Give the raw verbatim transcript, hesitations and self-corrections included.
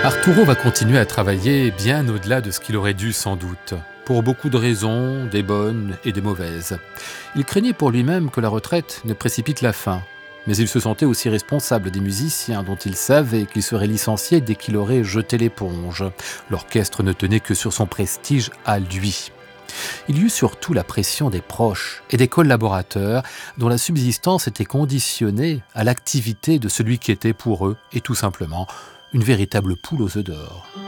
Arturo va continuer à travailler bien au-delà de ce qu'il aurait dû sans doute, pour beaucoup de raisons, des bonnes et des mauvaises. Il craignait pour lui-même que la retraite ne précipite la fin, mais il se sentait aussi responsable des musiciens dont il savait qu'ils seraient licenciés dès qu'il aurait jeté l'éponge. L'orchestre ne tenait que sur son prestige à lui. Il y eut surtout la pression des proches et des collaborateurs dont la subsistance était conditionnée à l'activité de celui qui était pour eux, et tout simplement, une véritable poule aux œufs d'or.